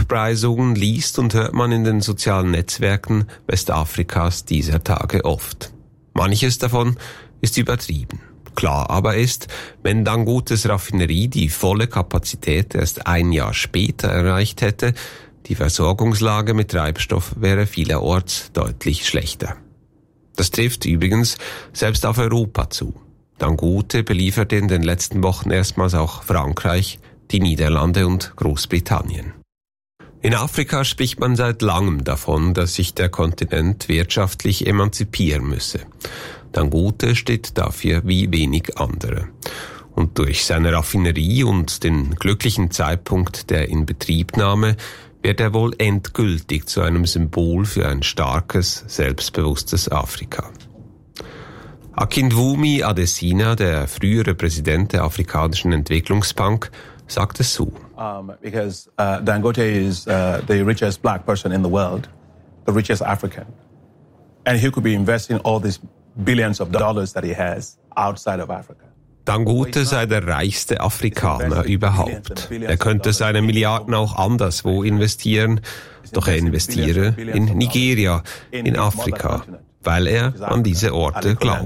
Lobpreisungen liest und hört man in den sozialen Netzwerken Westafrikas dieser Tage oft. Manches davon ist übertrieben. Klar aber ist, wenn Dangotes Raffinerie die volle Kapazität erst ein Jahr später erreicht hätte, die Versorgungslage mit Treibstoff wäre vielerorts deutlich schlechter. Das trifft übrigens selbst auf Europa zu. Dangote belieferte in den letzten Wochen erstmals auch Frankreich, die Niederlande und Großbritannien. In Afrika spricht man seit langem davon, dass sich der Kontinent wirtschaftlich emanzipieren müsse. Dangote steht dafür wie wenig andere. Und durch seine Raffinerie und den glücklichen Zeitpunkt der Inbetriebnahme wird er wohl endgültig zu einem Symbol für ein starkes, selbstbewusstes Afrika. Akinwumi Adesina, der frühere Präsident der Afrikanischen Entwicklungsbank, sagt es so. Because Dangote is the richest black person in the world, the richest African. And he could be investing all these billions of dollars that he has outside of Africa. Dangote sei der reichste Afrikaner überhaupt. Er könnte seine Milliarden auch anderswo investieren, doch er investiere in Nigeria, in Afrika, weil er an diese Orte glaube.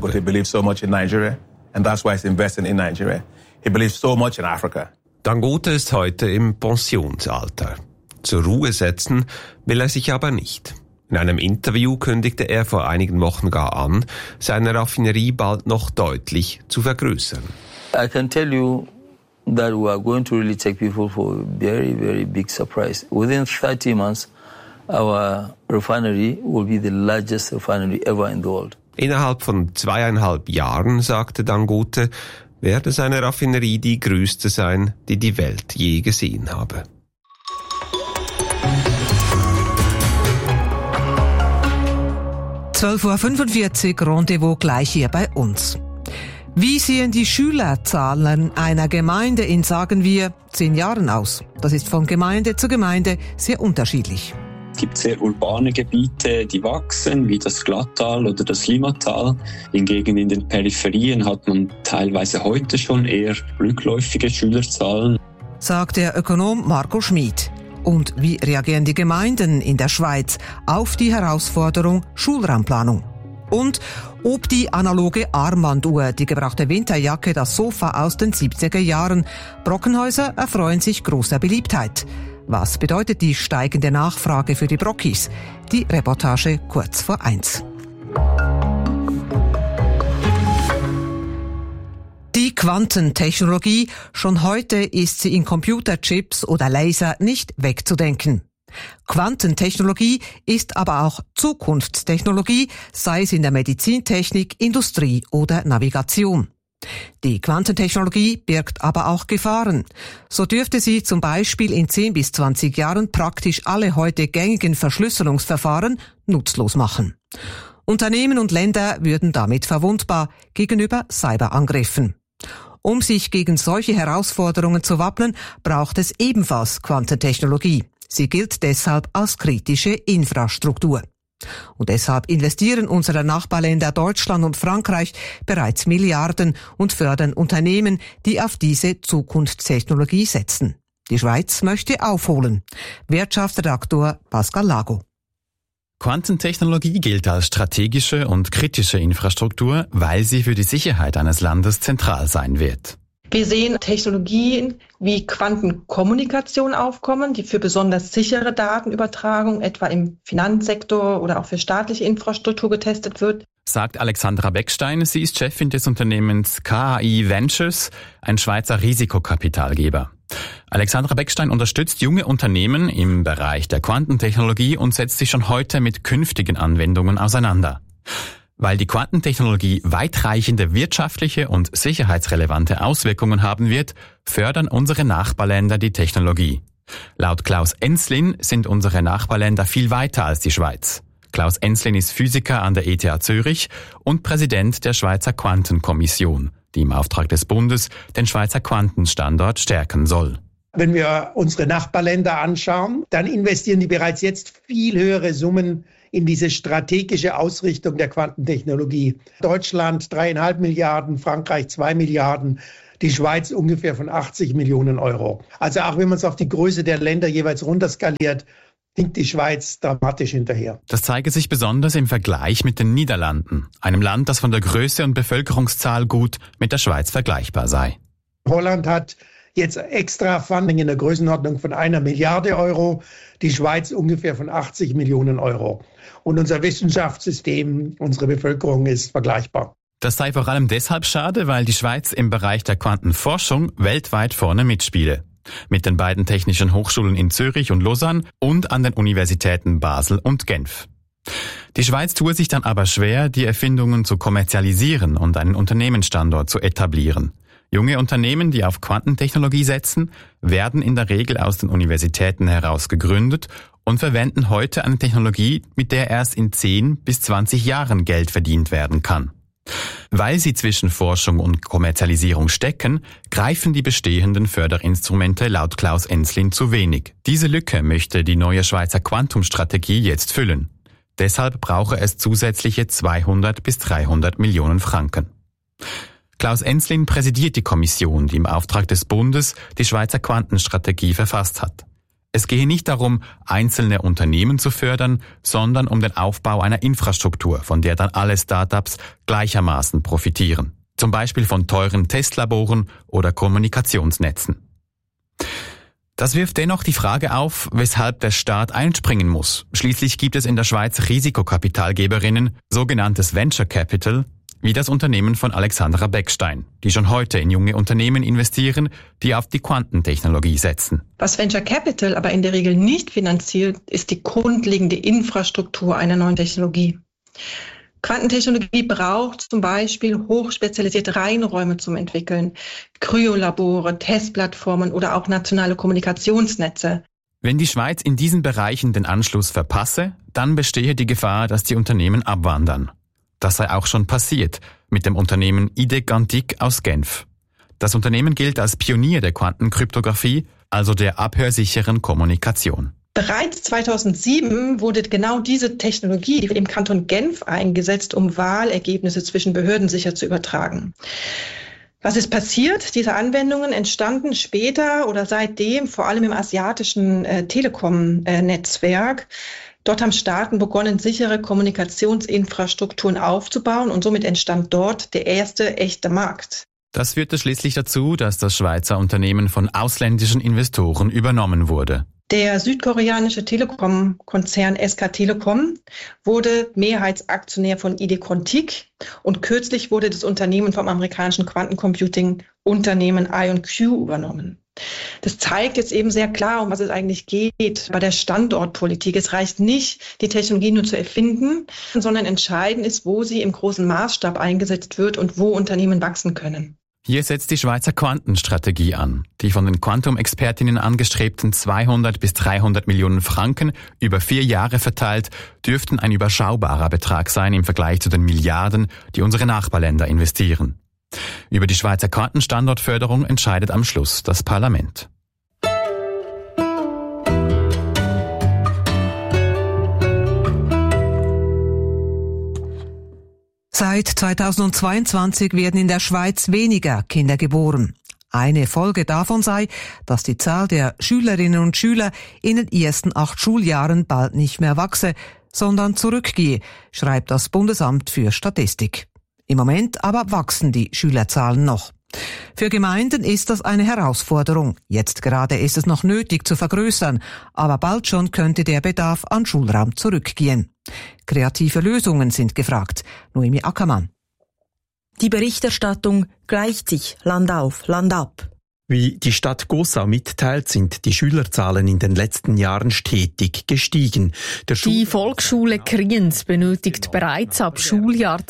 Dangote ist heute im Pensionsalter. Zur Ruhe setzen will er sich aber nicht. In einem Interview kündigte er vor einigen Wochen gar an, seine Raffinerie bald noch deutlich zu vergrößern. I can tell you that we are going to really take people for a very, very big surprise. Within 30 months, our refinery will be the largest refinery ever in the world. Innerhalb von 2,5 Jahren, sagte Dangote, werde seine Raffinerie die größte sein, die die Welt je gesehen habe. (12:45 Uhr) Rendezvous gleich hier bei uns. Wie sehen die Schülerzahlen einer Gemeinde in, sagen wir, 10 Jahren aus? Das ist von Gemeinde zu Gemeinde sehr unterschiedlich. Es gibt sehr urbane Gebiete, die wachsen, wie das Glattal oder das Limatal. Hingegen in den Peripherien hat man teilweise heute schon eher rückläufige Schülerzahlen, sagt der Ökonom Marco Schmid. Und wie reagieren die Gemeinden in der Schweiz auf die Herausforderung Schulraumplanung? Und ob die analoge Armbanduhr, die gebrauchte Winterjacke, das Sofa aus den 70er Jahren, Brockenhäuser erfreuen sich großer Beliebtheit. Was bedeutet die steigende Nachfrage für die Brockis? Die Reportage kurz vor 1. Die Quantentechnologie, schon heute ist sie in Computerchips oder Laser nicht wegzudenken. Quantentechnologie ist aber auch Zukunftstechnologie, sei es in der Medizintechnik, Industrie oder Navigation. Die Quantentechnologie birgt aber auch Gefahren. So dürfte sie zum Beispiel in 10 bis 20 Jahren praktisch alle heute gängigen Verschlüsselungsverfahren nutzlos machen. Unternehmen und Länder würden damit verwundbar gegenüber Cyberangriffen. Um sich gegen solche Herausforderungen zu wappnen, braucht es ebenfalls Quantentechnologie. Sie gilt deshalb als kritische Infrastruktur. Und deshalb investieren unsere Nachbarländer Deutschland und Frankreich bereits Milliarden und fördern Unternehmen, die auf diese Zukunftstechnologie setzen. Die Schweiz möchte aufholen. Wirtschaftsredaktor Pascal Lago. Quantentechnologie gilt als strategische und kritische Infrastruktur, weil sie für die Sicherheit eines Landes zentral sein wird. Wir sehen Technologien wie Quantenkommunikation aufkommen, die für besonders sichere Datenübertragung, etwa im Finanzsektor oder auch für staatliche Infrastruktur getestet wird, sagt Alexandra Beckstein. Sie ist Chefin des Unternehmens KAI Ventures, ein Schweizer Risikokapitalgeber. Alexandra Beckstein unterstützt junge Unternehmen im Bereich der Quantentechnologie und setzt sich schon heute mit künftigen Anwendungen auseinander. Weil die Quantentechnologie weitreichende wirtschaftliche und sicherheitsrelevante Auswirkungen haben wird, fördern unsere Nachbarländer die Technologie. Laut Klaus Enslin sind unsere Nachbarländer viel weiter als die Schweiz. Klaus Enslin ist Physiker an der ETH Zürich und Präsident der Schweizer Quantenkommission, die im Auftrag des Bundes den Schweizer Quantenstandort stärken soll. Wenn wir unsere Nachbarländer anschauen, dann investieren die bereits jetzt viel höhere Summen in diese strategische Ausrichtung der Quantentechnologie. Deutschland 3,5 Milliarden, Frankreich 2 Milliarden. die Schweiz ungefähr von 80 Millionen Euro. Also auch wenn man es auf die Größe der Länder jeweils runterskaliert, hinkt die Schweiz dramatisch hinterher. Das zeige sich besonders im Vergleich mit den Niederlanden, einem Land, das von der Größe und Bevölkerungszahl gut mit der Schweiz vergleichbar sei. Holland hat jetzt extra Funding in der Größenordnung von 1 Milliarde Euro, die Schweiz ungefähr von 80 Millionen Euro. Und unser Wissenschaftssystem, unsere Bevölkerung ist vergleichbar. Das sei vor allem deshalb schade, weil die Schweiz im Bereich der Quantenforschung weltweit vorne mitspiele. Mit den beiden technischen Hochschulen in Zürich und Lausanne und an den Universitäten Basel und Genf. Die Schweiz tue sich dann aber schwer, die Erfindungen zu kommerzialisieren und einen Unternehmensstandort zu etablieren. Junge Unternehmen, die auf Quantentechnologie setzen, werden in der Regel aus den Universitäten heraus gegründet und verwenden heute eine Technologie, mit der erst in 10 bis 20 Jahren Geld verdient werden kann. Weil sie zwischen Forschung und Kommerzialisierung stecken, greifen die bestehenden Förderinstrumente laut Klaus Enslin zu wenig. Diese Lücke möchte die neue Schweizer Quantumstrategie jetzt füllen. Deshalb brauche es zusätzliche 200 bis 300 Millionen Franken. Klaus Enslin präsidiert die Kommission, die im Auftrag des Bundes die Schweizer Quantenstrategie verfasst hat. Es gehe nicht darum, einzelne Unternehmen zu fördern, sondern um den Aufbau einer Infrastruktur, von der dann alle Start-ups gleichermaßen profitieren. Zum Beispiel von teuren Testlaboren oder Kommunikationsnetzen. Das wirft dennoch die Frage auf, weshalb der Staat einspringen muss. Schließlich gibt es in der Schweiz Risikokapitalgeberinnen, sogenanntes Venture Capital, wie das Unternehmen von Alexandra Beckstein, die schon heute in junge Unternehmen investieren, die auf die Quantentechnologie setzen. Was Venture Capital aber in der Regel nicht finanziert, ist die grundlegende Infrastruktur einer neuen Technologie. Quantentechnologie braucht zum Beispiel hochspezialisierte Reinräume zum Entwickeln, Kryolabore, Testplattformen oder auch nationale Kommunikationsnetze. Wenn die Schweiz in diesen Bereichen den Anschluss verpasse, dann bestehe die Gefahr, dass die Unternehmen abwandern. Das sei auch schon passiert mit dem Unternehmen ID Quantique aus Genf. Das Unternehmen gilt als Pionier der Quantenkryptographie, also der abhörsicheren Kommunikation. Bereits 2007 wurde genau diese Technologie im Kanton Genf eingesetzt, um Wahlergebnisse zwischen Behörden sicher zu übertragen. Was ist passiert? Diese Anwendungen entstanden später oder seitdem vor allem im asiatischen Telekom-Netzwerk. Dort haben Staaten begonnen, sichere Kommunikationsinfrastrukturen aufzubauen und somit entstand dort der erste echte Markt. Das führte schließlich dazu, dass das Schweizer Unternehmen von ausländischen Investoren übernommen wurde. Der südkoreanische Telekom-Konzern SK Telekom wurde Mehrheitsaktionär von ID Quantique und kürzlich wurde das Unternehmen vom amerikanischen Quantencomputing-Unternehmen IonQ übernommen. Das zeigt jetzt eben sehr klar, um was es eigentlich geht bei der Standortpolitik. Es reicht nicht, die Technologie nur zu erfinden, sondern entscheidend ist, wo sie im großen Maßstab eingesetzt wird und wo Unternehmen wachsen können. Hier setzt die Schweizer Quantenstrategie an. Die von den Quantum-Expertinnen angestrebten 200 bis 300 Millionen Franken über 4 Jahre verteilt, dürften ein überschaubarer Betrag sein im Vergleich zu den Milliarden, die unsere Nachbarländer investieren. Über die Schweizer Quantenstandortförderung entscheidet am Schluss das Parlament. Seit 2022 werden in der Schweiz weniger Kinder geboren. Eine Folge davon sei, dass die Zahl der Schülerinnen und Schüler in den ersten 8 Schuljahren bald nicht mehr wachse, sondern zurückgehe, schreibt das Bundesamt für Statistik. Im Moment aber wachsen die Schülerzahlen noch. Für Gemeinden ist das eine Herausforderung. Jetzt gerade ist es noch nötig zu vergrößern, aber bald schon könnte der Bedarf an Schulraum zurückgehen. Kreative Lösungen sind gefragt. Noemi Ackermann. Die Berichterstattung gleicht sich Land auf, Land ab. Wie die Stadt Gossau mitteilt, sind die Schülerzahlen in den letzten Jahren stetig gestiegen. Die Volksschule Kriens benötigt bereits ab Schuljahr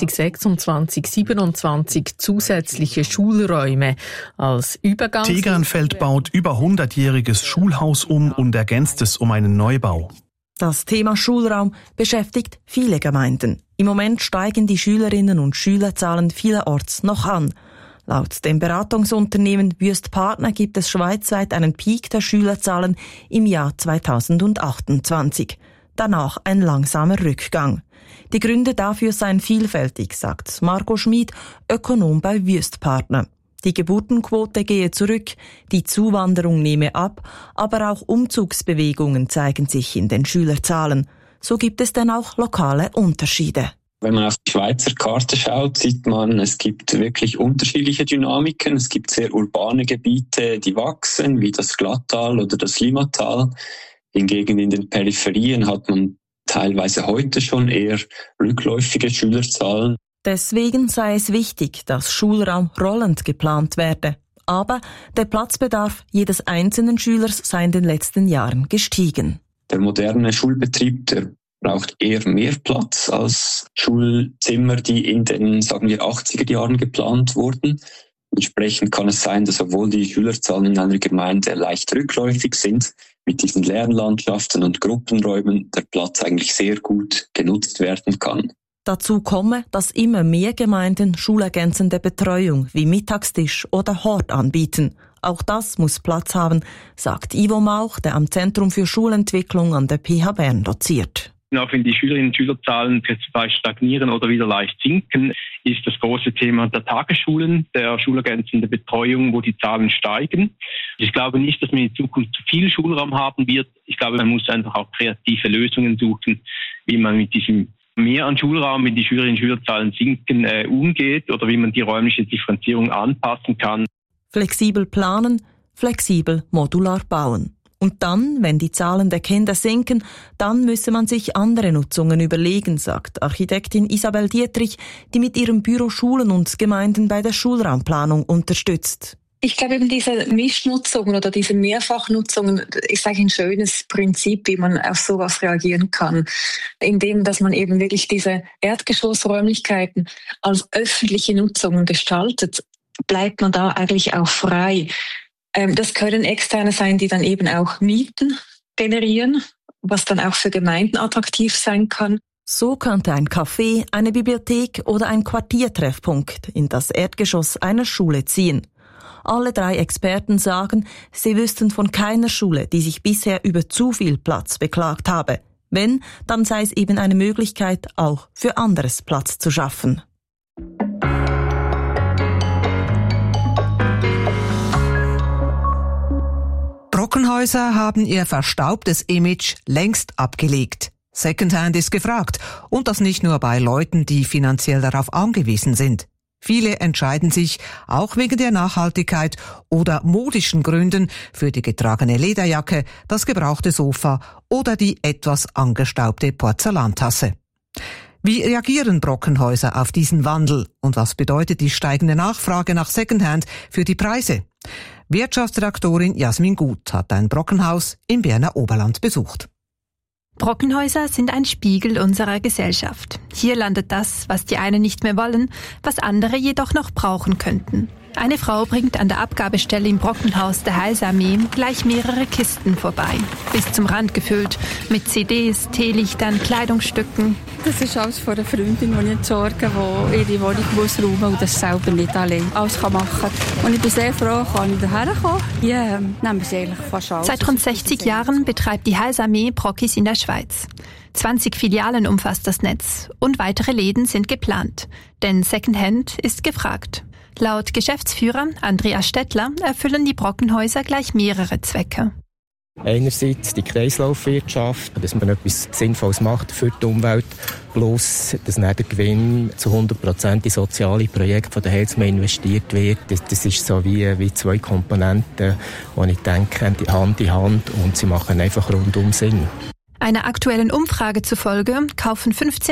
2026/27 zusätzliche Schulräume als Übergang. Tegernfeld baut über 100-jähriges Schulhaus um und ergänzt es um einen Neubau. Das Thema Schulraum beschäftigt viele Gemeinden. Im Moment steigen die Schülerinnen und Schülerzahlen vielerorts noch an. Laut dem Beratungsunternehmen Wüest Partner gibt es schweizweit einen Peak der Schülerzahlen im Jahr 2028. Danach ein langsamer Rückgang. Die Gründe dafür seien vielfältig, sagt Marco Schmid, Ökonom bei Wüest Partner. Die Geburtenquote gehe zurück, die Zuwanderung nehme ab, aber auch Umzugsbewegungen zeigen sich in den Schülerzahlen. So gibt es dann auch lokale Unterschiede. Wenn man auf die Schweizer Karte schaut, sieht man, es gibt wirklich unterschiedliche Dynamiken. Es gibt sehr urbane Gebiete, die wachsen, wie das Glattal oder das Limatal. Hingegen in den Peripherien hat man teilweise heute schon eher rückläufige Schülerzahlen. Deswegen sei es wichtig, dass Schulraum rollend geplant werde. Aber der Platzbedarf jedes einzelnen Schülers sei in den letzten Jahren gestiegen. Der moderne Schulbetrieb, der braucht eher mehr Platz als Schulzimmer, die in den, sagen wir, 80er Jahren geplant wurden. Entsprechend kann es sein, dass obwohl die Schülerzahlen in einer Gemeinde leicht rückläufig sind, mit diesen Lernlandschaften und Gruppenräumen der Platz eigentlich sehr gut genutzt werden kann. Dazu komme, dass immer mehr Gemeinden schulergänzende Betreuung wie Mittagstisch oder Hort anbieten. Auch das muss Platz haben, sagt Ivo Mauch, der am Zentrum für Schulentwicklung an der PH Bern doziert. Auch wenn die Schülerinnen und Schülerzahlen vielleicht stagnieren oder wieder leicht sinken, ist das große Thema der Tagesschulen, der schulergänzenden Betreuung, wo die Zahlen steigen. Ich glaube nicht, dass man in Zukunft zu viel Schulraum haben wird. Ich glaube, man muss einfach auch kreative Lösungen suchen, wie man mit diesem mehr an Schulraum, wenn die Schülerinnen und Schülerzahlen sinken, umgeht oder wie man die räumliche Differenzierung anpassen kann. Flexibel planen, flexibel modular bauen. Und dann, wenn die Zahlen der Kinder sinken, dann müsse man sich andere Nutzungen überlegen, sagt Architektin Isabel Dietrich, die mit ihrem Büro Schulen und Gemeinden bei der Schulraumplanung unterstützt. Ich glaube eben diese Mischnutzungen oder diese Mehrfachnutzungen ist eigentlich ein schönes Prinzip, wie man auf sowas reagieren kann. Indem, dass man eben wirklich diese Erdgeschossräumlichkeiten als öffentliche Nutzungen gestaltet, bleibt man da eigentlich auch frei. Das können Externe sein, die dann eben auch Mieten generieren, was dann auch für Gemeinden attraktiv sein kann. So könnte ein Café, eine Bibliothek oder ein Quartiertreffpunkt in das Erdgeschoss einer Schule ziehen. Alle 3 Experten sagen, sie wüssten von keiner Schule, die sich bisher über zu viel Platz beklagt habe. Wenn, dann sei es eben eine Möglichkeit, auch für anderes Platz zu schaffen. Brockenhäuser haben ihr verstaubtes Image längst abgelegt. Secondhand ist gefragt, und das nicht nur bei Leuten, die finanziell darauf angewiesen sind. Viele entscheiden sich, auch wegen der Nachhaltigkeit oder modischen Gründen, für die getragene Lederjacke, das gebrauchte Sofa oder die etwas angestaubte Porzellantasse. Wie reagieren Brockenhäuser auf diesen Wandel und was bedeutet die steigende Nachfrage nach Secondhand für die Preise? Wirtschaftsredaktorin Jasmin Gut hat ein Brockenhaus im Berner Oberland besucht. Brockenhäuser sind ein Spiegel unserer Gesellschaft. Hier landet das, was die einen nicht mehr wollen, was andere jedoch noch brauchen könnten. Eine Frau bringt an der Abgabestelle im Brockenhaus der Heilsarmee gleich mehrere Kisten vorbei, bis zum Rand gefüllt mit CDs, Teelichtern, Kleidungsstücken. Das ist alles von einer Freundin, die ich entsorge, die ihre Wohnung muss räumen und das selber nicht allein alles machen kann. Und ich bin sehr froh, kann ich daher kommen. Ja, nehmen sie eigentlich fast alles. Seit rund 60 Jahren betreibt die Heilsarmee Brockis in der Schweiz. 20 Filialen umfasst das Netz und weitere Läden sind geplant, denn Secondhand ist gefragt. Laut Geschäftsführer Andreas Stettler erfüllen die Brockenhäuser gleich mehrere Zwecke. Einerseits die Kreislaufwirtschaft, dass man etwas Sinnvolles macht für die Umwelt, plus dass dann der Gewinn zu 100% in soziale Projekte von der Heilsarmee investiert wird. Das ist so wie 2 Komponenten, die ich denke, Hand in Hand und sie machen einfach rundum Sinn. Einer aktuellen Umfrage zufolge kaufen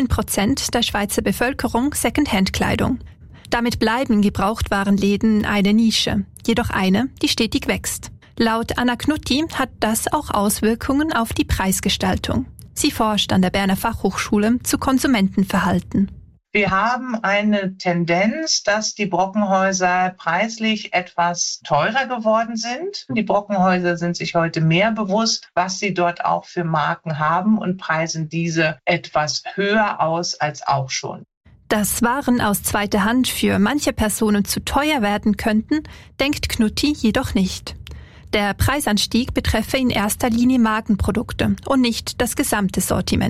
15% der Schweizer Bevölkerung Secondhand-Kleidung. Damit bleiben Gebrauchtwarenläden eine Nische, jedoch eine, die stetig wächst. Laut Anna Knutti hat das auch Auswirkungen auf die Preisgestaltung. Sie forscht an der Berner Fachhochschule zu Konsumentenverhalten. Wir haben eine Tendenz, dass die Brockenhäuser preislich etwas teurer geworden sind. Die Brockenhäuser sind sich heute mehr bewusst, was sie dort auch für Marken haben und preisen diese etwas höher aus als auch schon. Dass Waren aus zweiter Hand für manche Personen zu teuer werden könnten, denkt Knutti jedoch nicht. Der Preisanstieg betreffe in erster Linie Markenprodukte und nicht das gesamte Sortiment.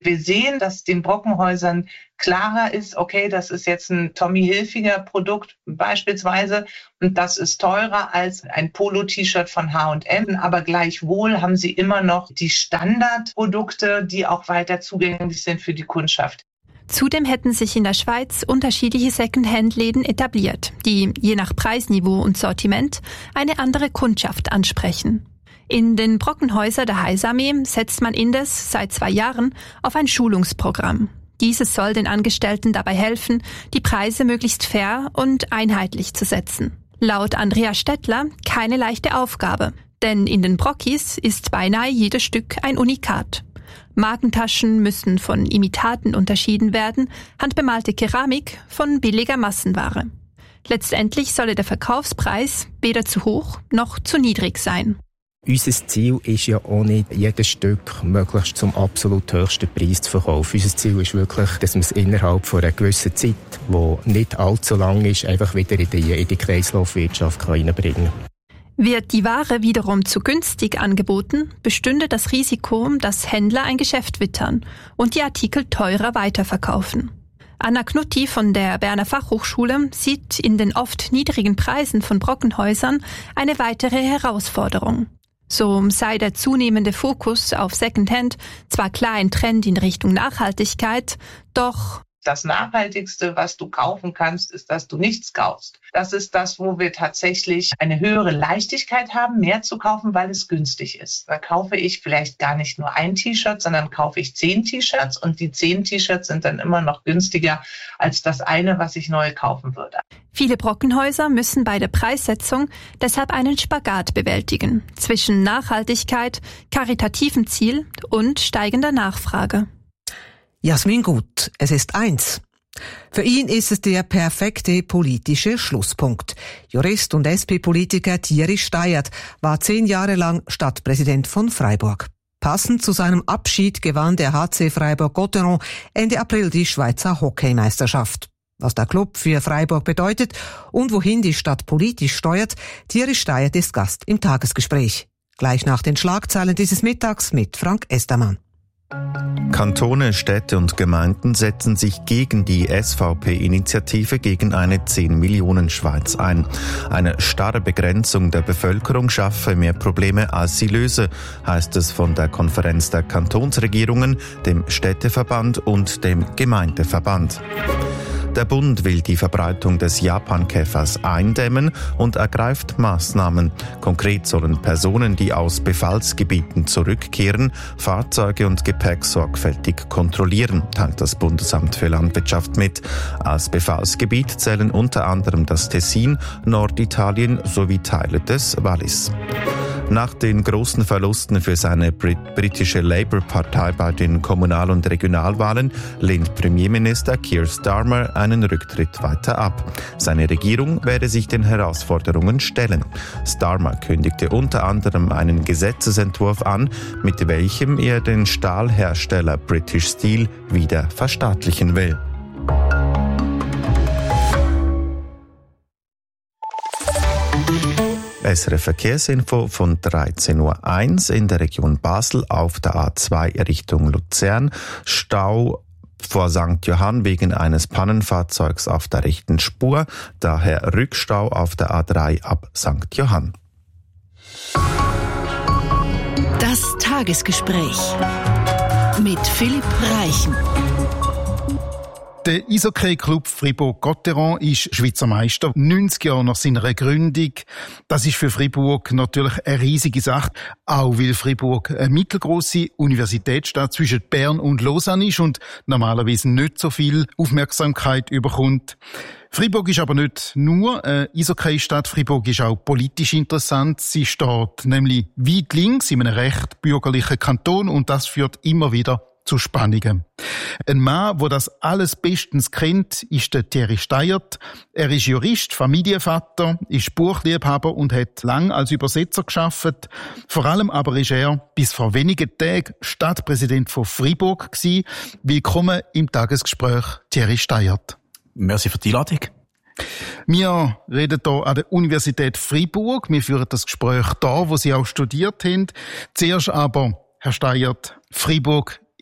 Wir sehen, dass den Brockenhäusern klarer ist, okay, das ist jetzt ein Tommy Hilfiger Produkt beispielsweise und das ist teurer als ein Polo-T-Shirt von H&M, aber gleichwohl haben sie immer noch die Standardprodukte, die auch weiter zugänglich sind für die Kundschaft. Zudem hätten sich in der Schweiz unterschiedliche Second-Hand-Läden etabliert, die je nach Preisniveau und Sortiment eine andere Kundschaft ansprechen. In den Brockenhäusern der Heilsarmee setzt man indes seit 2 Jahren auf ein Schulungsprogramm. Dieses soll den Angestellten dabei helfen, die Preise möglichst fair und einheitlich zu setzen. Laut Andrea Stettler keine leichte Aufgabe, denn in den Brockis ist beinahe jedes Stück ein Unikat. Markentaschen müssen von Imitaten unterschieden werden, handbemalte Keramik von billiger Massenware. Letztendlich solle der Verkaufspreis weder zu hoch noch zu niedrig sein. Unser Ziel ist ja auch nicht, jedes Stück möglichst zum absolut höchsten Preis zu verkaufen. Unser Ziel ist wirklich, dass man es innerhalb von einer gewissen Zeit, die nicht allzu lang ist, einfach wieder in die Kreislaufwirtschaft reinbringen kann. Wird die Ware wiederum zu günstig angeboten, bestünde das Risiko, dass Händler ein Geschäft wittern und die Artikel teurer weiterverkaufen. Anna Knutti von der Berner Fachhochschule sieht in den oft niedrigen Preisen von Brockenhäusern eine weitere Herausforderung. So sei der zunehmende Fokus auf Secondhand zwar klar ein Trend in Richtung Nachhaltigkeit, doch das Nachhaltigste, was du kaufen kannst, ist, dass du nichts kaufst. Das ist das, wo wir tatsächlich eine höhere Leichtigkeit haben, mehr zu kaufen, weil es günstig ist. Da kaufe ich vielleicht gar nicht nur ein T-Shirt, sondern kaufe ich 10 T-Shirts und die 10 T-Shirts sind dann immer noch günstiger als das eine, was ich neu kaufen würde. Viele Brockenhäuser müssen bei der Preissetzung deshalb einen Spagat bewältigen zwischen Nachhaltigkeit, karitativem Ziel und steigender Nachfrage. Jasmin Gut, es ist 1. Für ihn ist es der perfekte politische Schlusspunkt. Jurist und SP-Politiker Thierry Steiert war 10 Jahre lang Stadtpräsident von Freiburg. Passend zu seinem Abschied gewann der HC Freiburg-Gotteron Ende April die Schweizer Hockeymeisterschaft. Was der Club für Freiburg bedeutet und wohin die Stadt politisch steuert, Thierry Steiert ist Gast im Tagesgespräch. Gleich nach den Schlagzeilen dieses Mittags mit Frank Estermann. Kantone, Städte und Gemeinden setzen sich gegen die SVP-Initiative gegen eine 10-Millionen-Schweiz ein. Eine starre Begrenzung der Bevölkerung schaffe mehr Probleme, als sie löse, heißt es von der Konferenz der Kantonsregierungen, dem Städteverband und dem Gemeindeverband. Der Bund will die Verbreitung des Japankäfers eindämmen und ergreift Maßnahmen. Konkret sollen Personen, die aus Befallsgebieten zurückkehren, Fahrzeuge und Gepäck sorgfältig kontrollieren, teilt das Bundesamt für Landwirtschaft mit. Als Befallsgebiet zählen unter anderem das Tessin, Norditalien sowie Teile des Wallis. Nach den großen Verlusten für seine britische Labour-Partei bei den Kommunal- und Regionalwahlen lehnt Premierminister Keir Starmer einen Rücktritt weiter ab. Seine Regierung werde sich den Herausforderungen stellen. Starmer kündigte unter anderem einen Gesetzesentwurf an, mit welchem er den Stahlhersteller British Steel wieder verstaatlichen will. SRF Verkehrsinfo von 13.01 Uhr in der Region Basel auf der A2 Richtung Luzern. Stau vor St. Johann wegen eines Pannenfahrzeugs auf der rechten Spur, daher Rückstau auf der A3 ab St. Johann. Das Tagesgespräch mit Philipp Reichen. Der Eishockey-Club Fribourg-Gotteron ist Schweizer Meister, 90 Jahre nach seiner Gründung. Das ist für Fribourg natürlich eine riesige Sache, auch weil Fribourg eine mittelgroße Universitätsstadt zwischen Bern und Lausanne ist und normalerweise nicht so viel Aufmerksamkeit überkommt. Fribourg ist aber nicht nur eine Eishockey-Stadt, Fribourg ist auch politisch interessant. Sie steht nämlich weit links in einem recht bürgerlichen Kanton und das führt immer wieder zu Spannungen. Ein Mann, der das alles bestens kennt, ist der Thierry Steiert. Er ist Jurist, Familienvater, ist Buchliebhaber und hat lang als Übersetzer gearbeitet. Vor allem aber ist er bis vor wenigen Tagen Stadtpräsident von Fribourg gewesen. Willkommen im Tagesgespräch, Thierry Steiert. Merci für die Einladung. Wir reden hier an der Universität Fribourg. Wir führen das Gespräch da, wo Sie auch studiert haben. Zuerst aber, Herr Steiert, Fribourg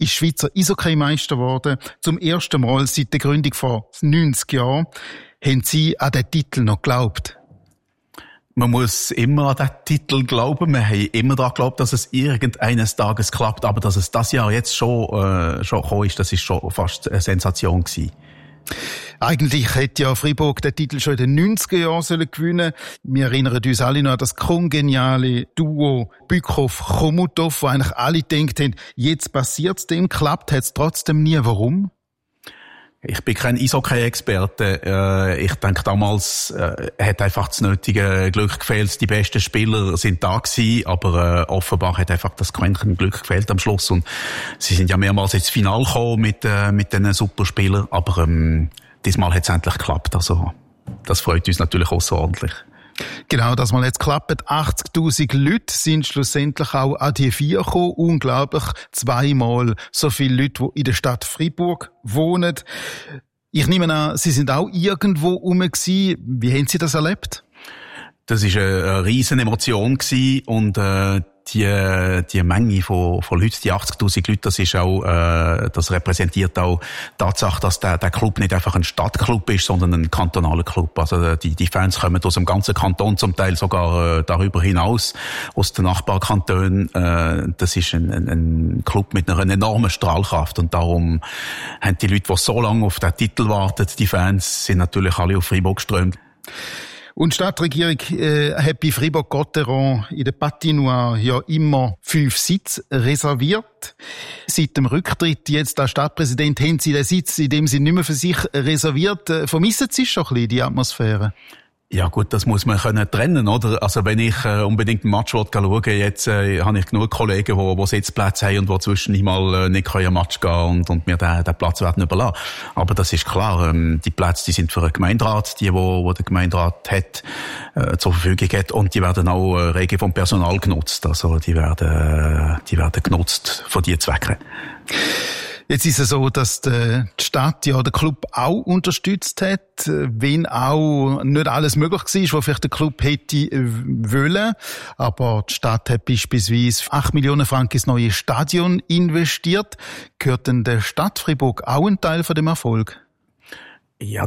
ist Schweizer Eishockey-Meister geworden. Zum ersten Mal seit der Gründung vor 90 Jahren. Haben Sie an den Titel noch geglaubt? Man muss immer an diesen Titel glauben. Wir haben immer daran geglaubt, dass es irgendeines Tages klappt. Aber dass es das Jahr jetzt schon gekommen ist, das ist schon fast eine Sensation gewesen. Eigentlich hätte ja Fribourg den Titel schon in den 90er Jahren gewinnen sollen. Wir erinnern uns alle noch an das kongeniale Duo Bückhoff-Chomutov, wo eigentlich alle gedacht haben, jetzt passiert's dem, klappt hat's trotzdem nie. Warum? Ich bin kein Eishockey-Experte. Ich denke, damals hat einfach das nötige Glück gefehlt. Die besten Spieler sind da gewesen, aber offenbar hat einfach das Quäntchen Glück gefehlt am Schluss. Und sie sind ja mehrmals ins Finale gekommen mit diesen Superspielern, aber diesmal hat es endlich geklappt. Also das freut uns natürlich außerordentlich. Genau, dass mal jetzt klappt. 80.000 Leute sind schlussendlich auch an die 4 gekommen. Unglaublich. 2-mal so viele Leute, die in der Stadt Fribourg wohnen. Ich nehme an, Sie sind auch irgendwo rum gewesen. Wie haben Sie das erlebt? Das ist eine riesen Emotion gewesen und die Menge von Leuten, die 80.000 Leute, das ist auch, das repräsentiert auch die Tatsache, dass der Club nicht einfach ein Stadtclub ist, sondern ein kantonaler Club. Also die Fans kommen aus dem ganzen Kanton, zum Teil sogar darüber hinaus, aus den Nachbarkantonen. Das ist ein Club mit einer enormen Strahlkraft und darum haben die Leute, die so lange auf den Titel warten, die Fans, sind natürlich alle auf Fribourg geströmt. Und die Stadtregierung hat bei Fribourg-Gotteron in der Patinoire ja immer 5 Sitze reserviert. Seit dem Rücktritt jetzt als Stadtpräsident haben Sie den Sitz in dem Sinne nicht mehr für sich reserviert. Vermissen Sie schon ein bisschen die Atmosphäre? Ja gut, das muss man trennen, oder? Also wenn ich unbedingt einen Match schauen will, jetzt habe ich genug Kollegen, die Sitzplätze haben und die zwischendurch mal nicht können Match gehen und mir den Platz werden überlassen. Aber das ist klar, die Plätze, die sind für den Gemeinderat, die der Gemeinderat hat, zur Verfügung hat, und die werden auch rege vom Personal genutzt. Also die werden genutzt für diese Zwecke. Jetzt ist es so, dass die Stadt ja den Club auch unterstützt hat, wenn auch nicht alles möglich war, was vielleicht der Club hätte wollen. Aber die Stadt hat beispielsweise 8 Millionen Franken ins neue Stadion investiert. Gehört denn der Stadt Fribourg auch ein Teil von dem Erfolg? Ja,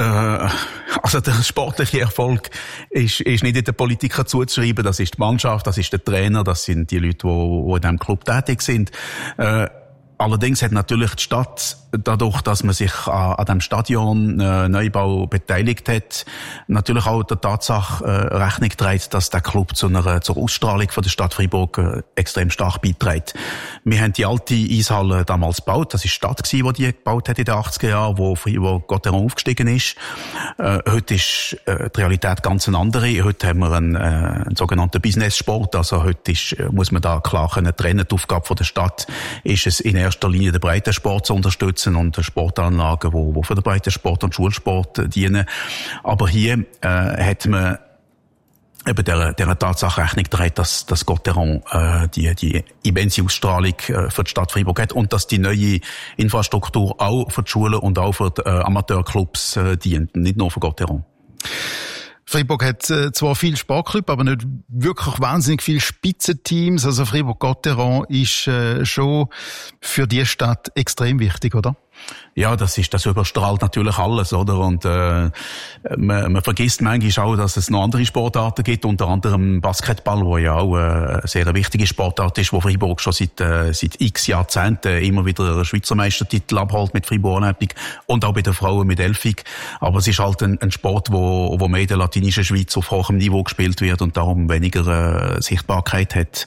also der sportliche Erfolg ist nicht den Politikern zuzuschreiben. Das ist die Mannschaft, das ist der Trainer, das sind die Leute, die in diesem Club tätig sind. Allerdings hat natürlich die Stadt, dadurch, dass man sich an dem Stadion Neubau beteiligt hat, natürlich auch der Tatsache Rechnung trägt, dass der Club zur Ausstrahlung von der Stadt Fribourg extrem stark beiträgt. Wir haben die alte Eishalle damals gebaut. Das ist die Stadt gewesen, die gebaut hat in den 80er Jahren, wo Gotteron aufgestiegen ist. Heute ist die Realität ganz eine andere. Heute haben wir einen sogenannten Business-Sport. Also heute muss man da klar trennen. Die Aufgabe von der Stadt ist es in erster Linie den Breitensport zu unterstützen und Sportanlagen, die für den Breitensport und Schulsport dienen. Aber hier hat man eben der Tatsache Rechnung getragen, dass Gotteron die immense Ausstrahlung für die Stadt Fribourg hat und dass die neue Infrastruktur auch für die Schulen und auch für die Amateurclubs dient, nicht nur für Gotteron. Fribourg hat zwar viel Sportclub, aber nicht wirklich wahnsinnig viele Spitzenteams. Also Fribourg-Gotteron ist schon für die Stadt extrem wichtig, oder? Ja, das überstrahlt natürlich alles, oder? Und man vergisst manchmal auch, dass es noch andere Sportarten gibt, unter anderem Basketball, wo ja auch eine sehr wichtige Sportart ist, wo Fribourg schon seit x Jahrzehnten immer wieder Schweizer Meistertitel abholt mit Fribourg Olympique und auch bei den Frauen mit Elfig. Aber es ist halt ein Sport, wo mehr in der latinischen Schweiz auf hohem Niveau gespielt wird und darum weniger Sichtbarkeit hat.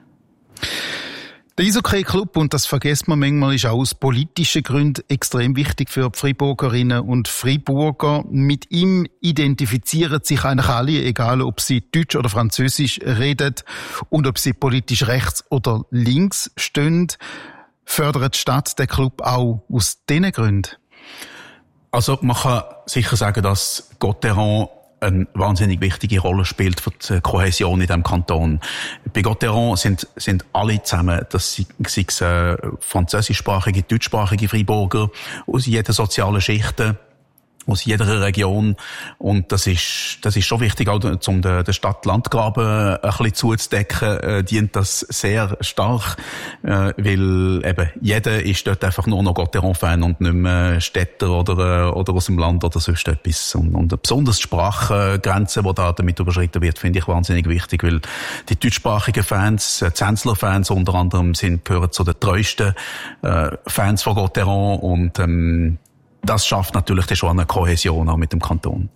Der Eishockey-Club, und das vergisst man manchmal, ist auch aus politischen Gründen extrem wichtig für die Friburgerinnen und Friburger. Mit ihm identifizieren sich eigentlich alle, egal ob sie Deutsch oder Französisch reden und ob sie politisch rechts oder links stehen. Fördert die Stadt den Club auch aus diesen Gründen? Also man kann sicher sagen, dass Gotteron eine wahnsinnig wichtige Rolle spielt für die Kohäsion in diesem Kanton. Bei Gotteron sind alle zusammen, das sind französischsprachige, deutschsprachige Friburger aus jeder sozialen Schicht. aus jeder Region. Und das ist schon wichtig, auch um den Stadt-Land-Graben ein bisschen zuzudecken, dient das sehr stark, weil eben jeder ist dort einfach nur noch Gotteron-Fan und nicht mehr Städter oder aus dem Land oder sonst etwas. Und besonders die Sprachgrenze, die da damit überschritten wird, finde ich wahnsinnig wichtig, weil die deutschsprachigen Fans, Zenzler-Fans unter anderem, gehören zu den treuesten Fans von Gotteron und das schafft natürlich schon eine Kohäsion auch mit dem Kanton.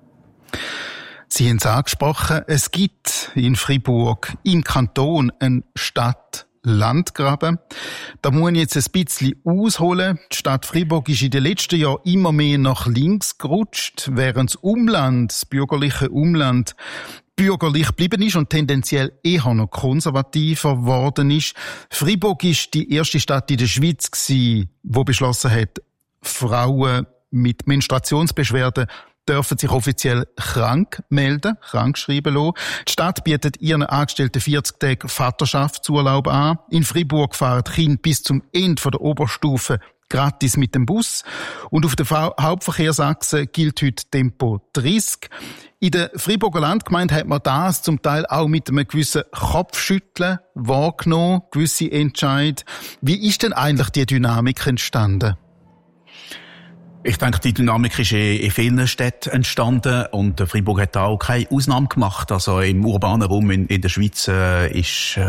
Sie haben es angesprochen, es gibt in Freiburg im Kanton einen Stadt-Land-Graben. Da muss ich jetzt ein bisschen ausholen. Die Stadt Freiburg ist in den letzten Jahren immer mehr nach links gerutscht, während das bürgerliche Umland bürgerlich geblieben ist und tendenziell eher noch konservativer geworden ist. Freiburg ist die erste Stadt in der Schweiz gewesen, die beschlossen hat, Frauen mit Menstruationsbeschwerden dürfen sich offiziell krank schreiben lassen. Die Stadt bietet ihren Angestellten 40 Tage Vaterschaftsurlaub an. In Freiburg fahren die Kinder bis zum Ende der Oberstufe gratis mit dem Bus. Und auf der Hauptverkehrsachse gilt heute Tempo 30. In der Freiburger Landgemeinde hat man das zum Teil auch mit einem gewissen Kopfschütteln wahrgenommen, gewisse Entscheid. Wie ist denn eigentlich die Dynamik entstanden? Ich denke, die Dynamik ist in vielen Städten entstanden und Freiburg hat da auch keine Ausnahme gemacht. Also im urbanen Raum in der Schweiz ist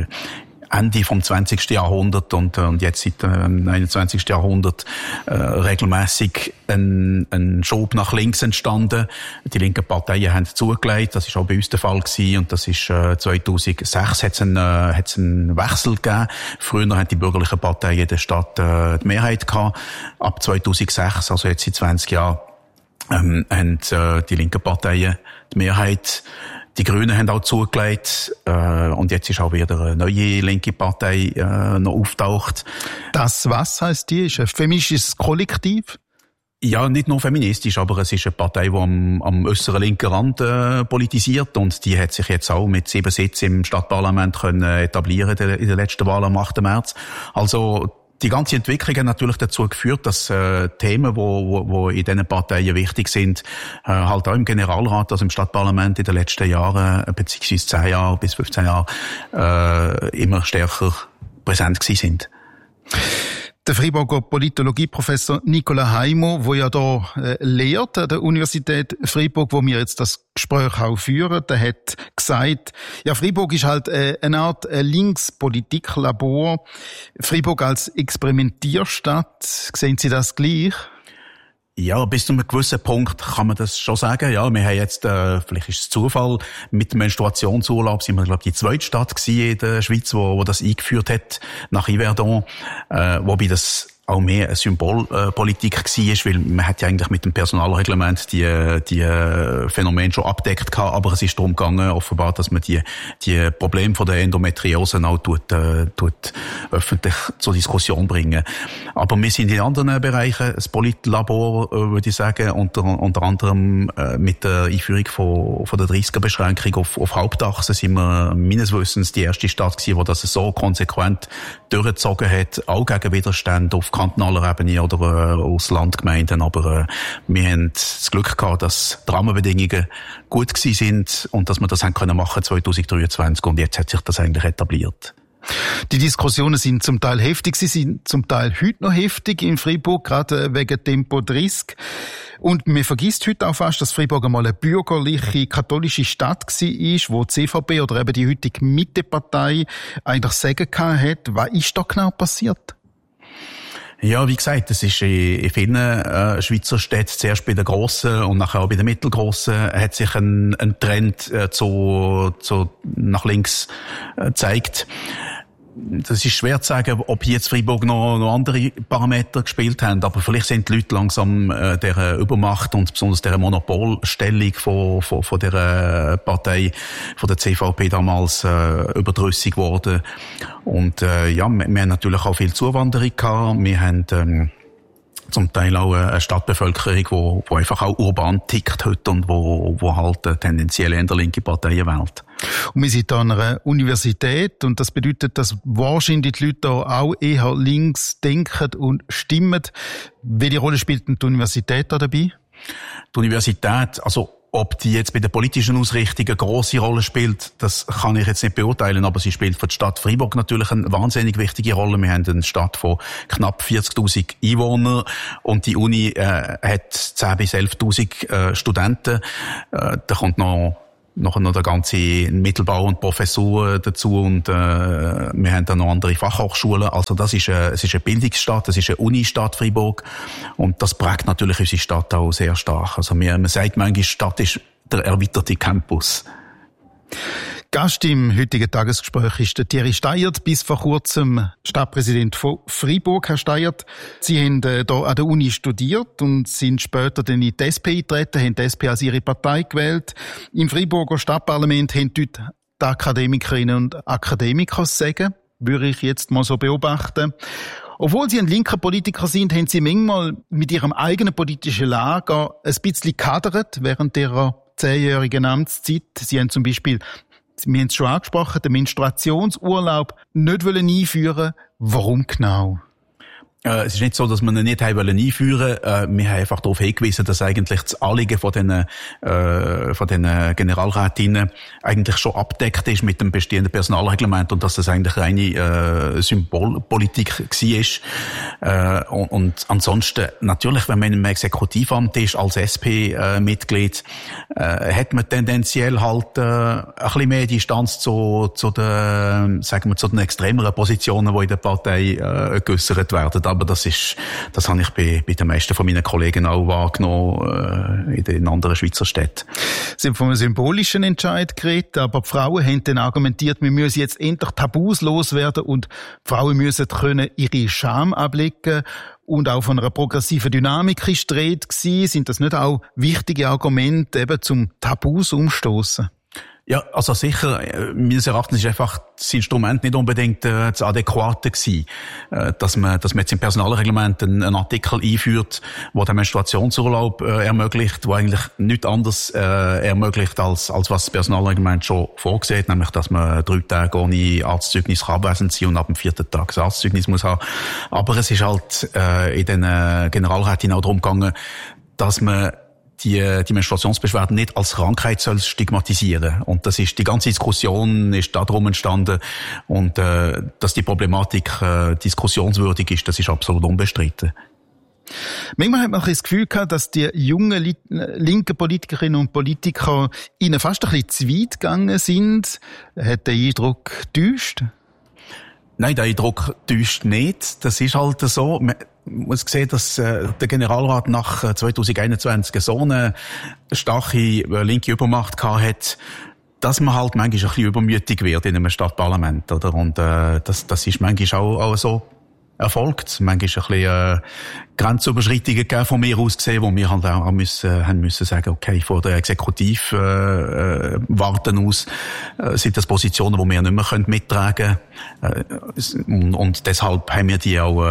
Ende vom 20. Jahrhundert und jetzt seit dem 21. Jahrhundert regelmäßig ein Schub nach links entstanden. Die linken Parteien haben zugelegt, das ist auch bei uns der Fall gewesen und das ist 2006 hat's einen Wechsel gegeben. Früher haben die bürgerlichen Parteien in der Stadt die Mehrheit gehabt. Ab 2006, also jetzt seit 20 Jahren, haben die linken Parteien die Mehrheit. Die Grünen haben auch zugelegt und jetzt ist auch wieder eine neue linke Partei noch auftaucht. Das was heisst die? Ist ein feministisches Kollektiv? Ja, nicht nur feministisch, aber es ist eine Partei, die am äußeren linken Rand politisiert und die hat sich jetzt auch mit 7 Sitzen im Stadtparlament können etablieren in der letzten Wahl am 8. März. Also die ganze Entwicklung hat natürlich dazu geführt, dass Themen, wo in diesen Parteien wichtig sind, halt auch im Generalrat, also im Stadtparlament in den letzten Jahren, beziehungsweise 10 Jahre bis 15 Jahre, immer stärker präsent gewesen sind. Der Freiburger Politologieprofessor Nicola Heimo, der ja da lehrt an der Universität Freiburg, wo wir jetzt das Gespräch auch führen, der hat gesagt, ja, Freiburg ist halt eine Art Linkspolitiklabor. Freiburg als Experimentierstadt, sehen Sie das gleich? Ja, bis zu einem gewissen Punkt kann man das schon sagen. Ja, wir haben jetzt, vielleicht ist es Zufall, mit dem Menstruationsurlaub sind wir, glaube ich, die zweite Stadt gewesen in der Schweiz, wo das eingeführt hat, nach Yverdon, wobei das auch mehr eine Symbolpolitik war, weil man hat ja eigentlich mit dem Personalreglement die Phänomene schon abdeckt gehabt, aber es ist darum gegangen, offenbar, dass man die Probleme von der Endometriose auch öffentlich zur Diskussion bringen. Aber wir sind in anderen Bereichen das Politlabor, würde ich sagen, unter anderem mit der Einführung von der 30er-Beschränkung auf Hauptachsen sind wir meines Wissens die erste Stadt gewesen, die das so konsequent durchgezogen hat, auch gegen Widerstände auf kantonaler Ebene oder aus Landgemeinden. Aber wir haben das Glück gehabt, dass die Rahmenbedingungen gut gewesen sind und dass wir das haben können machen 2023 und jetzt hat sich das eigentlich etabliert. Die Diskussionen sind zum Teil heftig, sie sind zum Teil heute noch heftig in Freiburg, gerade wegen Tempo 30. Und man vergisst heute auch fast, dass Freiburg einmal eine bürgerliche, katholische Stadt war, wo die CVP oder eben die heutige Mittepartei eigentlich Sagen hat. Was ist da genau passiert? Ja, wie gesagt, das ist in vielen Schweizer Städten, zuerst bei den grossen und nachher auch bei den mittelgrossen, hat sich ein Trend nach links gezeigt. Das ist schwer zu sagen, ob jetzt Freiburg noch andere Parameter gespielt haben, aber vielleicht sind die Leute langsam der Übermacht und besonders der Monopolstellung von der Partei, von der CVP damals überdrüssig geworden. Und ja, wir haben natürlich auch viel Zuwanderung gehabt. Wir haben zum Teil auch eine Stadtbevölkerung, wo einfach auch urban tickt heute und wo halt tendenziell eher linke Parteien wählt. Und wir sind an einer Universität und das bedeutet, dass wahrscheinlich die Leute da auch eher links denken und stimmen. Welche Rolle spielt denn die Universität da dabei? Die Universität, also ob die jetzt bei der politischen Ausrichtung eine grosse Rolle spielt, das kann ich jetzt nicht beurteilen, aber sie spielt für die Stadt Freiburg natürlich eine wahnsinnig wichtige Rolle. Wir haben eine Stadt von knapp 40.000 Einwohnern und die Uni hat 10.000 bis 11.000 Studenten. Da kommt noch der ganze Mittelbau und Professur dazu und wir haben dann noch andere Fachhochschulen. Also es ist eine Bildungsstadt, das ist eine Unistadt Freiburg und das prägt natürlich unsere Stadt auch sehr stark. Also man sagt manchmal, die Stadt ist der erweiterte Campus. Gast im heutigen Tagesgespräch ist der Thierry Steiert, bis vor kurzem Stadtpräsident von Freiburg. Herr Steiert, Sie haben hier an der Uni studiert und sind später dann in die SP eingetreten, haben die SP als Ihre Partei gewählt. Im Freiburger Stadtparlament haben dort die Akademikerinnen und Akademiker sagen, würde ich jetzt mal so beobachten. Obwohl Sie ein linker Politiker sind, haben Sie manchmal mit Ihrem eigenen politischen Lager ein bisschen gehadert während Ihrer 10-jährigen Amtszeit. Sie haben zum Beispiel, wir haben es schon angesprochen, den Menstruationsurlaub nicht einführen wollen. Warum genau? Es ist nicht so, dass wir ihn nicht einführen wollen. Wir haben einfach darauf hingewiesen, dass eigentlich das Anliegen von den Generalrätinnen eigentlich schon abdeckt ist mit dem bestehenden Personalreglement und dass das eigentlich reine Symbolpolitik war. Und ansonsten, natürlich, wenn man im Exekutivamt ist, als SP-Mitglied, hat man tendenziell halt ein bisschen mehr Distanz zu den extremeren Positionen, die in der Partei geäussert werden. Aber das habe ich bei den meisten von meinen Kollegen auch wahrgenommen, in den anderen Schweizer Städten. Sie haben von einem symbolischen Entscheid geredet, aber die Frauen haben dann argumentiert, wir müssen jetzt endlich Tabus loswerden und die Frauen müssen können ihre Scham ablegen. Und auch von einer progressiven Dynamik ist die Rede gewesen. Sind das nicht auch wichtige Argumente eben zum Tabus umstoßen? Ja, also sicher, meines Erachtens ist einfach das Instrument nicht unbedingt das Adäquate gewesen, dass man jetzt im Personalreglement einen Artikel einführt, der den Menstruationsurlaub ermöglicht, der eigentlich nichts anderes ermöglicht, als was das Personalreglement schon vorsieht, nämlich, dass man 3 Tage ohne Arztzeugnis abwesend sein und ab dem 4. Tag das Arztzeugnis muss haben. Aber es ist halt in den Generalräten auch darum gegangen, dass man die Menstruationsbeschwerden nicht als Krankheit soll stigmatisieren. Und die ganze Diskussion ist darum entstanden. Und, dass die Problematik, diskussionswürdig ist, das ist absolut unbestritten. Manchmal hat man das Gefühl gehabt, dass die jungen linken Politikerinnen und Politiker ihnen fast ein bisschen zu weit gegangen sind. Hat der Eindruck getäuscht? Nein, der Eindruck täuscht nicht. Das ist halt so. Man muss sehen, dass der Generalrat nach 2021 so eine starke linke Übermacht gehabt hat, dass man halt manchmal ein bisschen übermütig wird in einem Stadtparlament, oder? Und das ist manchmal auch so erfolgt. Manchmal ein bisschen Grenzüberschreitungen gegeben von mir aus gesehen, wo wir halt auch haben müssen sagen, okay, vor der Exekutiv warten aus sind das Positionen, die wir nicht mehr mittragen können. Und deshalb haben wir die auch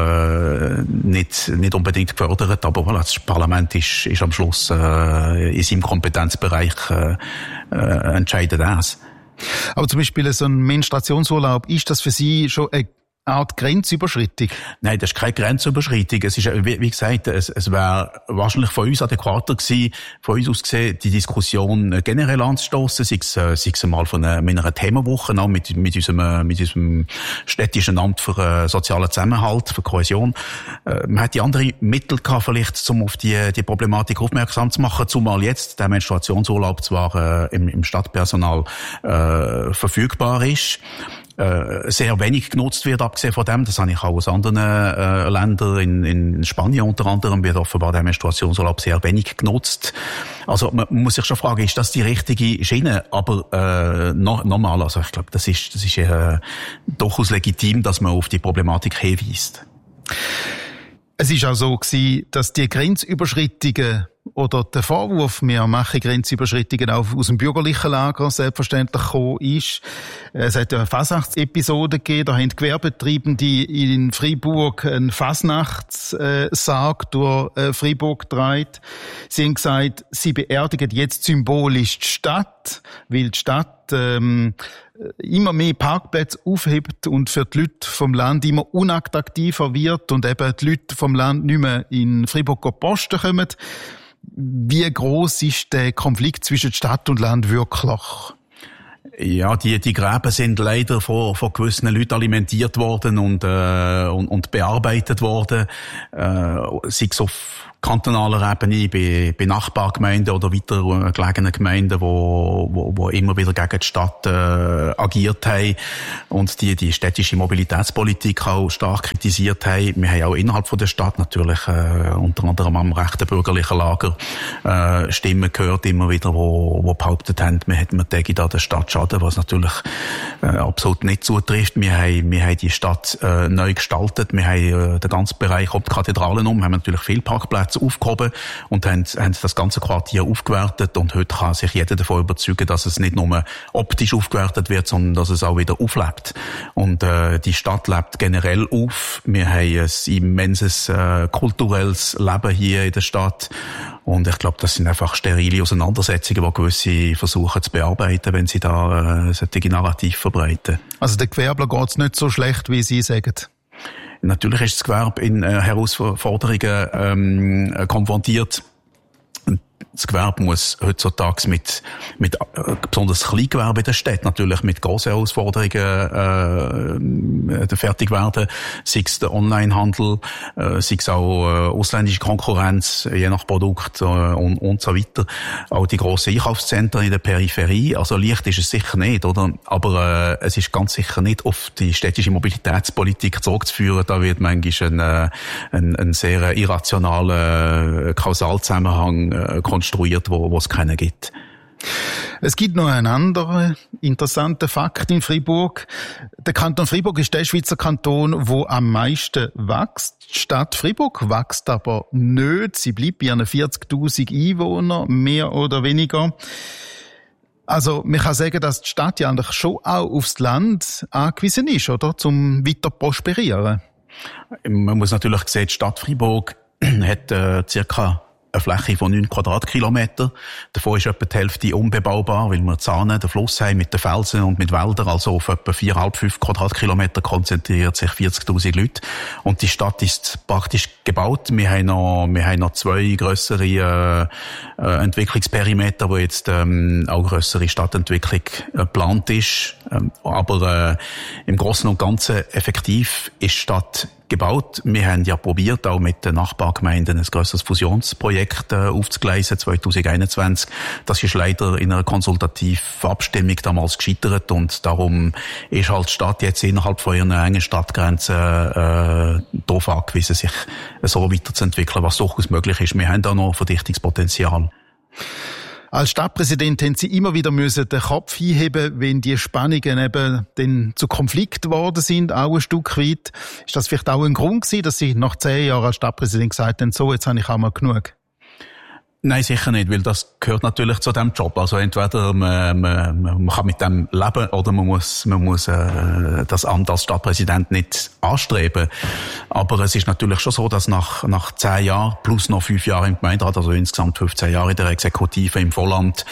nicht unbedingt gefördert. Aber voilà, das Parlament ist am Schluss in seinem Kompetenzbereich entscheidet das. Aber zum Beispiel so ein Menstruationsurlaub, ist das für Sie schon eine Art Grenzüberschreitung? Nein, das ist keine Grenzüberschreitung. Es ist, wie gesagt, es wäre wahrscheinlich von uns adäquater gewesen, von uns aus gesehen, die Diskussion generell anzustossen, sei es mal von einer Themenwoche an mit unserem städtischen Amt für sozialen Zusammenhalt, für Kohäsion. Man hätte andere Mittel gehabt, vielleicht, um auf die Problematik aufmerksam zu machen, zumal jetzt der Menstruationsurlaub zwar im Stadtpersonal verfügbar ist, sehr wenig genutzt wird, abgesehen von dem. Das habe ich auch aus anderen Ländern, in Spanien unter anderem, wird offenbar der Menstruationsurlaub sehr wenig genutzt. Also man muss sich schon fragen, ist das die richtige Schiene? Aber nochmal, also ich glaube, das ist durchaus legitim, dass man auf die Problematik hinweist. Es ist auch so gewesen, dass die Grenzüberschreitungen oder der Vorwurf, wir machen Grenzüberschreitungen auch aus dem bürgerlichen Lager selbstverständlich gekommen ist. Es hat ja eine Fasnachtsepisode gegeben, da haben die Gewerbetreibende in Freiburg einen Fasnachtssarg durch Freiburg getragen. Sie haben gesagt, sie beerdigen jetzt symbolisch die Stadt, weil die Stadt immer mehr Parkplätze aufhebt und für die Leute vom Land immer unattraktiver wird und eben die Leute vom Land nicht mehr in Freiburg posten kommen. Wie groß ist der Konflikt zwischen Stadt und Land wirklich? Ja, die Gräben sind leider von gewissen Leuten alimentiert worden und bearbeitet worden, sei es auf kantonaler Ebene, bei Nachbargemeinden oder weiter gelegenen Gemeinden, wo immer wieder gegen die Stadt agiert haben und die städtische Mobilitätspolitik auch stark kritisiert haben. Wir haben auch innerhalb von der Stadt natürlich unter anderem am rechten bürgerlichen Lager Stimmen gehört, immer wieder, wo behauptet haben, wir täten da der Stadt Schaden, was natürlich absolut nicht zutrifft. Wir haben die Stadt neu gestaltet, wir haben den ganzen Bereich um die Kathedralen haben natürlich viele Parkplätze aufgehoben und haben das ganze Quartier aufgewertet, und heute kann sich jeder davon überzeugen, dass es nicht nur optisch aufgewertet wird, sondern dass es auch wieder auflebt. Und die Stadt lebt generell auf. Wir haben ein immenses kulturelles Leben hier in der Stadt, und ich glaube, das sind einfach sterile Auseinandersetzungen, die gewisse versuchen zu bearbeiten, wenn sie da solche Narrative verbreiten. Also der Gewerbler geht's nicht so schlecht, wie Sie sagen? Natürlich ist das Gewerbe in Herausforderungen konfrontiert. Das Gewerbe muss heutzutage mit besonders Kleingewerbe in der Stadt natürlich mit grossen Herausforderungen fertig werden. Sei es der Onlinehandel, sei es auch ausländische Konkurrenz, je nach Produkt und so weiter. Auch die grossen Einkaufszentren in der Peripherie. Also leicht ist es sicher nicht, oder? Aber es ist ganz sicher nicht auf die städtische Mobilitätspolitik zurückzuführen. Da wird manchmal ein sehr irrationaler Kausalzusammenhang konstruiert, wo es keinen gibt. Es gibt noch einen anderen interessanten Fakt in Freiburg. Der Kanton Freiburg ist der Schweizer Kanton, wo am meisten wächst. Die Stadt Freiburg wächst aber nicht. Sie bleibt bei 40.000 Einwohnern, mehr oder weniger. Also, man kann sagen, dass die Stadt ja eigentlich schon auch aufs Land angewiesen ist, oder? Zum weiter prosperieren. Man muss natürlich sehen, die Stadt Freiburg hat circa eine Fläche von 9 Quadratkilometer. Davon ist etwa die Hälfte unbebaubar, weil wir Zahnen, den Fluss haben mit den Felsen und mit Wäldern. Also auf etwa 4,5 Quadratkilometer konzentriert sich 40.000 Leute. Und die Stadt ist praktisch gebaut. Wir haben noch 2 grössere Entwicklungsperimeter, wo jetzt auch grössere Stadtentwicklung geplant ist. Aber im Großen und Ganzen effektiv ist die Stadt gebaut. Wir haben ja probiert, auch mit den Nachbargemeinden ein grösseres Fusionsprojekt aufzugleisen, 2021. Das ist leider in einer konsultativen Abstimmung damals gescheitert, und darum ist halt die Stadt jetzt innerhalb von ihren engen Stadtgrenzen darauf angewiesen, sich so weiterzuentwickeln, was durchaus möglich ist. Wir haben da noch Verdichtungspotenzial. Als Stadtpräsident haben Sie immer wieder den Kopf hinheben, wenn die Spannungen eben dann zu Konflikt geworden sind, auch ein Stück weit. Ist das vielleicht auch ein Grund gewesen, dass Sie nach 10 Jahren als Stadtpräsident gesagt haben, so, jetzt habe ich auch mal genug? Nein, sicher nicht, weil das gehört natürlich zu dem Job. Also entweder man kann mit dem leben, oder man muss das Amt als Stadtpräsident nicht anstreben. Aber es ist natürlich schon so, dass nach 10 Jahren plus noch 5 Jahre im Gemeinderat, also insgesamt 15 Jahre in der Exekutive im Vollamt,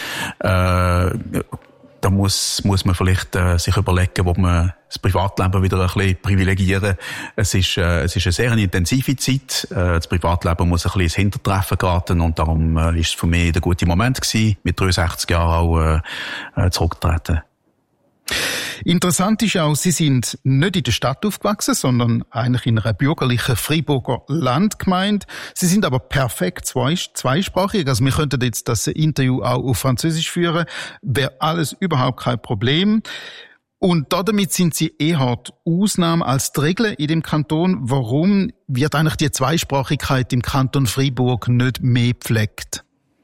da muss man vielleicht sich überlegen, ob man das Privatleben wieder ein bisschen privilegieren. Es ist eine sehr intensive Zeit. Das Privatleben muss ein bisschen ins Hintertreffen geraten, und darum ist es für mich der gute Moment gewesen, mit 63 Jahren auch zurückzutreten. Interessant ist auch, Sie sind nicht in der Stadt aufgewachsen, sondern eigentlich in einer bürgerlichen Freiburger Landgemeinde. Sie sind aber perfekt zweisprachig. Also wir könnten jetzt das Interview auch auf Französisch führen. Wäre alles überhaupt kein Problem. Und damit sind Sie eher die Ausnahme als die Regel in dem Kanton. Warum wird eigentlich die Zweisprachigkeit im Kanton Freiburg nicht mehr gepflegt?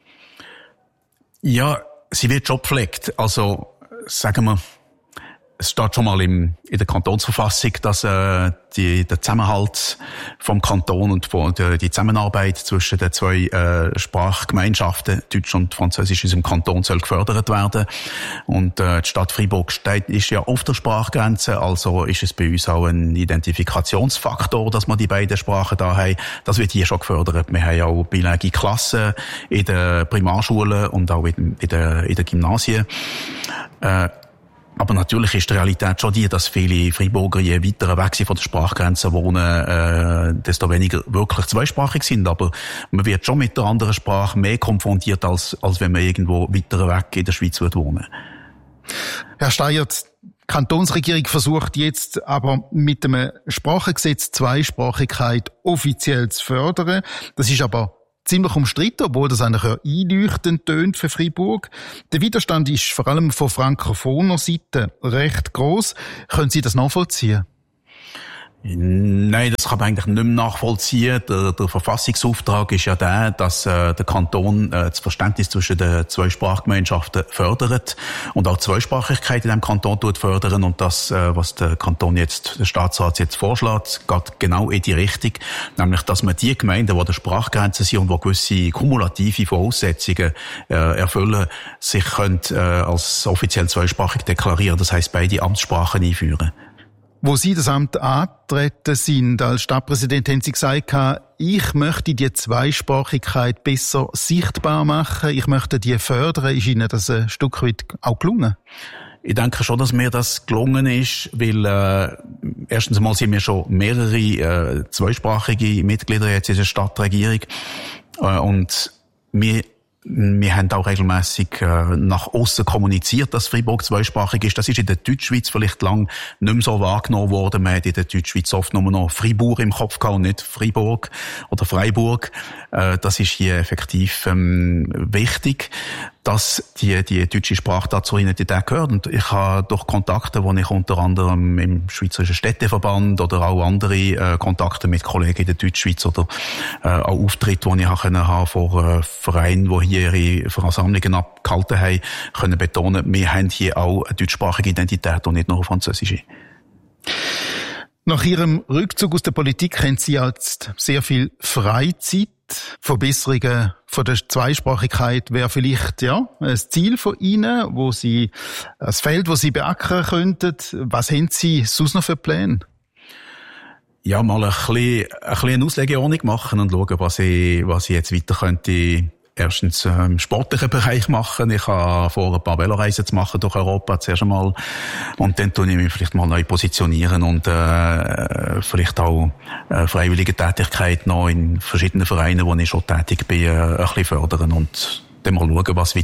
Ja, sie wird schon gepflegt. Also, sagen wir, es steht schon mal in der Kantonsverfassung, dass der Zusammenhalt vom Kanton und die Zusammenarbeit zwischen den 2 Sprachgemeinschaften, Deutsch und Französisch, in unserem Kanton soll gefördert werden. Und die Stadt Freiburg ist ja auf der Sprachgrenze, also ist es bei uns auch ein Identifikationsfaktor, dass wir die beiden Sprachen da haben. Das wird hier schon gefördert. Wir haben ja auch bilingue Klassen in den Primarschulen und auch in den Gymnasien. Aber natürlich ist die Realität schon die, dass viele Freiburger je weiter weg sind von der Sprachgrenze wohnen, desto weniger wirklich zweisprachig sind. Aber man wird schon mit der anderen Sprache mehr konfrontiert, als wenn man irgendwo weiter weg in der Schweiz wohnen. Herr Steiert, die Kantonsregierung versucht jetzt aber mit einem Sprachengesetz Zweisprachigkeit offiziell zu fördern. Das ist aber ziemlich umstritten, obwohl das eigentlich einleuchtend tönt für Freiburg. Der Widerstand ist vor allem von frankophoner Seite recht gross. Können Sie das nachvollziehen? Nein, das kann man eigentlich nicht mehr nachvollziehen. Der Verfassungsauftrag ist ja der, dass der Kanton das Verständnis zwischen den zwei Sprachgemeinschaften fördert und auch die Zweisprachigkeit in diesem Kanton fördern. Und das, was der Staatsrat jetzt vorschlägt, geht genau in die Richtung. Nämlich, dass man die Gemeinden, die an der Sprachgrenze sind und die gewisse kumulative Voraussetzungen erfüllen, sich können als offiziell zweisprachig deklarieren. Das heisst, beide Amtssprachen einführen. Wo Sie das Amt angetreten sind, als Stadtpräsident, haben Sie gesagt, ich möchte die Zweisprachigkeit besser sichtbar machen, ich möchte die fördern. Ist Ihnen das ein Stück weit auch gelungen? Ich denke schon, dass mir das gelungen ist, weil erstens mal sind wir schon mehrere zweisprachige Mitglieder jetzt in der Stadtregierung und wir haben auch regelmässig nach aussen kommuniziert, dass Freiburg zweisprachig ist. Das ist in der Deutschschweiz vielleicht lang nicht mehr so wahrgenommen worden. Man hat in der Deutschschweiz oft nur noch Fribourg im Kopf gehabt und nicht Freiburg oder Freiburg. Das ist hier effektiv wichtig, dass die deutsche Sprache dazu Identität gehört. Und ich habe durch Kontakte, die ich unter anderem im Schweizerischen Städteverband oder auch andere Kontakte mit Kollegen in der Deutschschweiz oder auch Auftritte, die ich haben vor Vereinen, die hier ihre Versammlungen abgehalten haben, können betonen, wir haben hier auch eine deutschsprachige Identität und nicht nur eine französische. Nach Ihrem Rückzug aus der Politik haben Sie jetzt sehr viel Freizeit. Verbesserungen von der Zweisprachigkeit wäre vielleicht ein Ziel von Ihnen, ein Feld, wo Sie beackern könnten. Was haben Sie sonst noch für Pläne? Ja, mal ein bisschen eine Auslegeordnung machen und schauen, was ich jetzt weiter könnte. Erstens im sportlichen Bereich machen. Ich habe vor, ein paar Veloreisen zu machen durch Europa zuerst einmal. Und dann tue ich mich vielleicht mal neu positionieren und vielleicht auch freiwillige Tätigkeit noch in verschiedenen Vereinen, wo ich schon tätig bin, ein bisschen fördern und dann mal schauen, was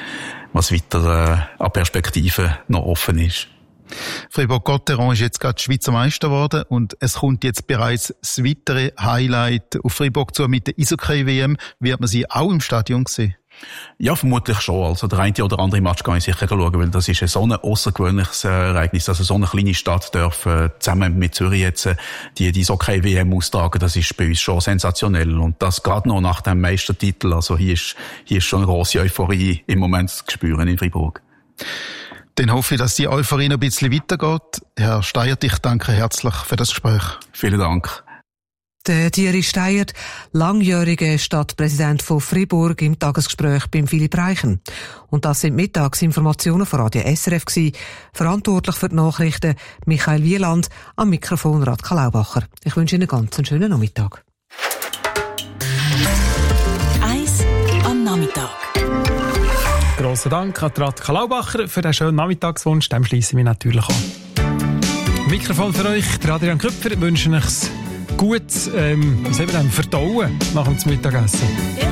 weiter an Perspektiven noch offen ist. Fribourg-Gotteron ist jetzt gerade Schweizer Meister geworden und es kommt jetzt bereits das weitere Highlight auf Fribourg zu mit der Eishockey-WM. Wird man sie auch im Stadion sehen? Ja, vermutlich schon. Also der eine oder andere Match kann ich sicher schauen, weil das ist so ein außergewöhnliches Ereignis. Also so eine kleine Stadt darf zusammen mit Zürich jetzt die Eishockey-WM austragen. Das ist bei uns schon sensationell. Und das gerade noch nach dem Meistertitel. Also hier ist schon eine grosse Euphorie im Moment zu spüren in Fribourg. Dann hoffe ich, dass die Euphorie noch ein bisschen weitergeht. Herr Steiert, ich danke herzlich für das Gespräch. Vielen Dank. Der Thierry Steiert, langjähriger Stadtpräsident von Fribourg, im Tagesgespräch beim Philipp Reichen. Und das sind Mittagsinformationen von Radio SRF gewesen. Verantwortlich für die Nachrichten Michael Wieland, am Mikrofon Radka Laubacher. Ich wünsche Ihnen einen ganz schönen Nachmittag. Eis am Nachmittag. Grossen Dank an Radka Laubacher für den schönen Nachmittagswunsch. Dem schließe ich mich natürlich an. Mikrofon für euch, der Adrian Köpfer, wünsche euch gut, Verdauen nach dem Mittagessen.